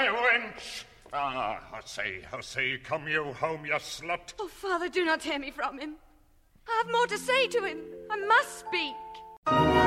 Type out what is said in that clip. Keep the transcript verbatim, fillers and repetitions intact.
my wench! Ah, Hussy, Hussy, come you home, you slut. Oh, Father, do not tear me from him. I have more to say to him. I must speak.